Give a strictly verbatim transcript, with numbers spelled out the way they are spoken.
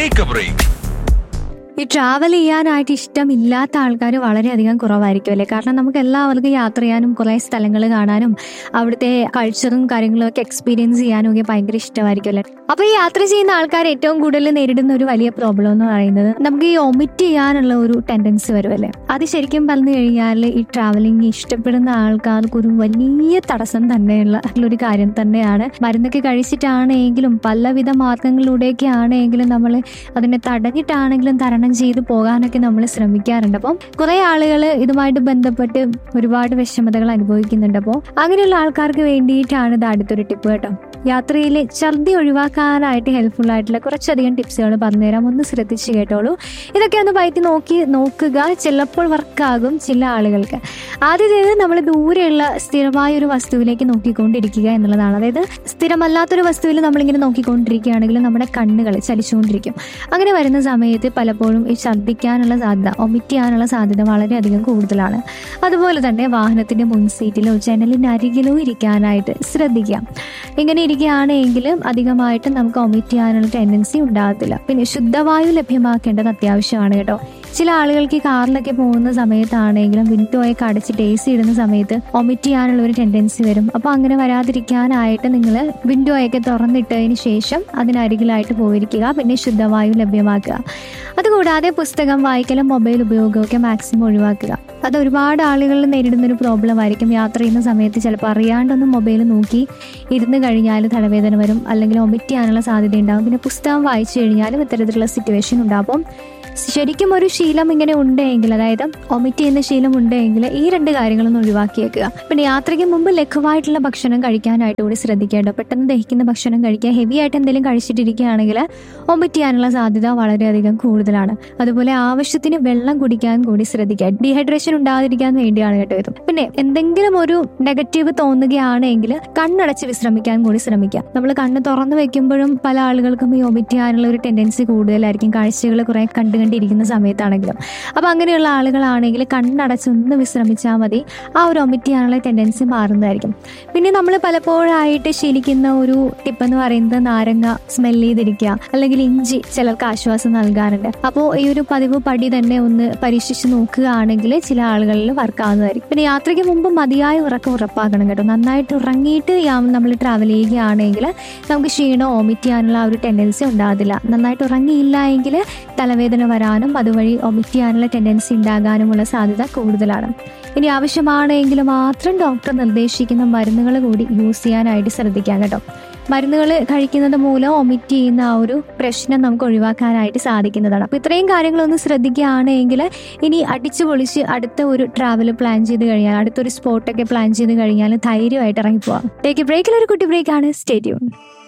Take A break. ഈ travel ചെയ്യാനായിട്ട് ഇഷ്ടമില്ലാത്ത ആൾക്കാർ വളരെയധികം കുറവായിരിക്കും അല്ലേ? കാരണം നമുക്ക് എല്ലാവർക്കും യാത്ര ചെയ്യാനും കുറേ സ്ഥലങ്ങൾ കാണാനും അവിടുത്തെ കൾച്ചറും കാര്യങ്ങളും ഒക്കെ എക്സ്പീരിയൻസ് ചെയ്യാനും ഒക്കെ ഭയങ്കര ഇഷ്ടമായിരിക്കും അല്ലേ? അപ്പൊ ഈ യാത്ര ചെയ്യുന്ന ആൾക്കാർ ഏറ്റവും കൂടുതൽ നേരിടുന്ന ഒരു വലിയ പ്രോബ്ലം എന്ന് പറയുന്നത് നമുക്ക് ഈ ഒമിറ്റ് ചെയ്യാനുള്ള ഒരു ടെൻഡൻസി വരുമല്ലേ. അത് ശരിക്കും പറഞ്ഞു കഴിഞ്ഞാൽ ഈ ട്രാവലിംഗ് ഇഷ്ടപ്പെടുന്ന ആൾക്കാർക്ക് ഒരു വലിയ തടസ്സം തന്നെയുള്ള ഒരു കാര്യം തന്നെയാണ്. മരുന്നൊക്കെ കഴിച്ചിട്ടാണെങ്കിലും പലവിധ മാർഗങ്ങളിലൂടെയൊക്കെ ആണെങ്കിലും നമ്മൾ അതിനെ തടഞ്ഞിട്ടാണെങ്കിലും തരണം ചെയ്ത് പോകാനൊക്കെ നമ്മൾ ശ്രമിക്കാറുണ്ട്. അപ്പം കുറെ ആളുകൾ ഇതുമായിട്ട് ബന്ധപ്പെട്ട് ഒരുപാട് വിഷമതകൾ അനുഭവിക്കുന്നുണ്ട്. അപ്പോൾ അങ്ങനെയുള്ള ആൾക്കാർക്ക് വേണ്ടിയിട്ടാണ് ഇത് അടുത്തൊരു ടിപ്പ് കേട്ടോ. യാത്രയിൽ ഛർദി ഒഴിവാക്കാനായിട്ട് ഹെൽപ്ഫുൾ ആയിട്ടുള്ള കുറച്ചധികം ടിപ്സുകൾ പറഞ്ഞുതരാം. ഒന്ന് ശ്രദ്ധിച്ച് കേട്ടോളൂ. ഇതൊക്കെ ഒന്ന് പറ്റി നോക്കി നോക്കുക. ചിലപ്പോൾ വർക്കാകും ചില ആളുകൾക്ക്. ആദ്യത്തേത് നമ്മൾ ദൂരെയുള്ള സ്ഥിരമായ ഒരു വസ്തുവിലേക്ക് നോക്കിക്കൊണ്ടിരിക്കുക എന്നുള്ളതാണ്. അതായത് സ്ഥിരമല്ലാത്തൊരു വസ്തുവിൽ നമ്മളിങ്ങനെ നോക്കിക്കൊണ്ടിരിക്കുകയാണെങ്കിൽ നമ്മുടെ കണ്ണുകൾ ചലിച്ചുകൊണ്ടിരിക്കും. അങ്ങനെ വരുന്ന സമയത്ത് പലപ്പോഴും ഈ ഛർദ്ദിക്കാനുള്ള സാധ്യത, ഒമിറ്റ് ചെയ്യാനുള്ള സാധ്യത വളരെയധികം കൂടുതലാണ്. അതുപോലെ തന്നെ വാഹനത്തിന്റെ മുൻസീറ്റിലോ ജനലിനരികിലോ ഇരിക്കാനായിട്ട് ശ്രദ്ധിക്കാം. ഇങ്ങനെ ഇരിക്കുകയാണെങ്കിലും അധികമായിട്ട് നമുക്ക് ഒമിറ്റ് ചെയ്യാനുള്ള ടെൻഡൻസി ഉണ്ടാകത്തില്ല. പിന്നെ ശുദ്ധവായു ലഭ്യമാക്കേണ്ടത് അത്യാവശ്യമാണ് കേട്ടോ. ചില ആളുകൾക്ക് ഈ കാറിലൊക്കെ പോകുന്ന സമയത്താണെങ്കിലും വിൻഡോയൊക്കെ അടച്ചിട്ട് എ സി ഇടുന്ന സമയത്ത് ഒമിറ്റ് ചെയ്യാനുള്ള ഒരു ടെൻഡൻസി വരും. അപ്പോൾ അങ്ങനെ വരാതിരിക്കാനായിട്ട് നിങ്ങൾ വിൻഡോയൊക്കെ തുറന്നിട്ടതിന് ശേഷം അതിനരികിലായിട്ട് പോയിരിക്കുക. പിന്നെ ശുദ്ധവായു ലഭ്യമാക്കുക. അതുകൂടാതെ പുസ്തകം വായിക്കലും മൊബൈൽ ഉപയോഗമൊക്കെ മാക്സിമം ഒഴിവാക്കുക. അത് ഒരുപാട് ആളുകൾ നേരിടുന്നൊരു പ്രോബ്ലം ആയിരിക്കും. യാത്ര ചെയ്യുന്ന സമയത്ത് ചിലപ്പോൾ അറിയാണ്ടൊന്നും മൊബൈൽ നോക്കി ഇരുന്ന് കഴിഞ്ഞാൽ തലവേദന വരും, അല്ലെങ്കിൽ ഒമിറ്റ് ചെയ്യാനുള്ള സാധ്യത ഉണ്ടാകും. പിന്നെ പുസ്തകം വായിച്ചു കഴിഞ്ഞാലും ഇത്തരത്തിലുള്ള സിറ്റുവേഷൻ ഉണ്ടാകും. ശരിക്കും ഒരു ശീലം ഇങ്ങനെ ഉണ്ടെങ്കിൽ, അതായത് ഒമിറ്റ് ചെയ്യുന്ന ശീലം ഉണ്ടെങ്കിൽ ഈ രണ്ട് കാര്യങ്ങളൊന്നും ഒഴിവാക്കിയേക്കുക. പിന്നെ യാത്രയ്ക്ക് മുമ്പ് ലഘുവായിട്ടുള്ള ഭക്ഷണം കഴിക്കാനായിട്ട് കൂടി ശ്രദ്ധിക്കേണ്ടത്. പെട്ടെന്ന് ദഹിക്കുന്ന ഭക്ഷണം കഴിക്കുക. ഹെവി ആയിട്ട് എന്തെങ്കിലും കഴിച്ചിട്ടിരിക്കുകയാണെങ്കിൽ ഒമിറ്റ് ചെയ്യാനുള്ള സാധ്യത വളരെയധികം കൂടുതലാണ്. അതുപോലെ ആവശ്യത്തിന് വെള്ളം കുടിക്കാൻ കൂടി ശ്രദ്ധിക്കുക. ഡീഹൈഡ്രേഷൻ ഉണ്ടാകാതിരിക്കാൻ വേണ്ടിയാണ് കേട്ടോ ഇത്. പിന്നെ എന്തെങ്കിലും ഒരു നെഗറ്റീവ് തോന്നുകയാണെങ്കിൽ കണ്ണടച്ച് വിശ്രമിക്കാൻ കൂടി ശ്രമിക്കുക. നമ്മൾ കണ്ണ് തുറന്നു വെക്കുമ്പോഴും പല ആളുകൾക്കും ഈ ഒമിറ്റ് ചെയ്യാനുള്ള ഒരു ടെൻഡൻസി കൂടുതലായിരിക്കും, കാഴ്ചകൾ കുറെ കണ്ടു കണ്ടിരിക്കുന്ന സമയത്താണെങ്കിലും. അപ്പൊ അങ്ങനെയുള്ള ആളുകളാണെങ്കിൽ കണ്ണടച്ചൊന്ന് വിശ്രമിച്ചാൽ മതി. ആ ഒരു ഒമിറ്റ് ചെയ്യാനുള്ള ടെൻഡൻസി മാറുന്നതായിരിക്കും. പിന്നെ നമ്മൾ പലപ്പോഴായിട്ട് ശീലിക്കുന്ന ഒരു ടിപ്പ് എന്ന് പറയുന്നത് നാരങ്ങ സ്മെല് ചെയ്തിരിക്കുക, അല്ലെങ്കിൽ ഇഞ്ചി ചിലർക്ക് ആശ്വാസം നൽകാറുണ്ട്. അപ്പോൾ ഈ ഒരു പതിവ് പടി തന്നെ ഒന്ന് പരീക്ഷിച്ച് നോക്കുകയാണെങ്കിൽ ചില ആളുകളിൽ വർക്കാവുന്നതായിരിക്കും. പിന്നെ യാത്രയ്ക്ക് മുമ്പ് മതിയായ ഉറക്കം ഉറപ്പാക്കണം കേട്ടോ. നന്നായിട്ട് ഉറങ്ങിയിട്ട് നമ്മൾ ട്രാവൽ ചെയ്യുകയാണെങ്കിൽ നമുക്ക് ക്ഷീണം ഒമിറ്റ് ചെയ്യാനുള്ള ആ ഒരു ടെൻഡൻസി ഉണ്ടാകത്തില്ല. നന്നായിട്ട് ഉറങ്ങിയില്ല എങ്കിൽ തലവേദന വരാനും അതുവഴി ഒമിറ്റ് ചെയ്യാനുള്ള ടെൻഡൻസി ഉണ്ടാകാനുമുള്ള സാധ്യത കൂടുതലാണ്. ഇനി ആവശ്യമാണെങ്കിൽ മാത്രം ഡോക്ടർ നിർദ്ദേശിക്കുന്ന മരുന്നുകൾ കൂടി യൂസ് ചെയ്യാനായിട്ട് ശ്രദ്ധിക്കാം കേട്ടോ. മരുന്നുകൾ കഴിക്കുന്നത് മൂലം ഒമിറ്റ് ചെയ്യുന്ന ആ ഒരു പ്രശ്നം നമുക്ക് ഒഴിവാക്കാനായിട്ട് സാധിക്കുന്നതാണ്. അപ്പോൾ ഇത്രയും കാര്യങ്ങളൊന്ന് ശ്രദ്ധിക്കുകയാണെങ്കിൽ ഇനി അടിച്ചു പൊളിച്ച് അടുത്ത ഒരു ട്രാവൽ പ്ലാൻ ചെയ്ത് കഴിഞ്ഞാൽ, അടുത്തൊരു സ്പോട്ടൊക്കെ പ്ലാൻ ചെയ്ത് കഴിഞ്ഞാൽ ധൈര്യമായിട്ട് ഇറങ്ങിപ്പോവാം. ടേക്ക് എ ബ്രേക്കിൽ ഒരു കുട്ടി ബ്രേക്കാണ്. Stay tune.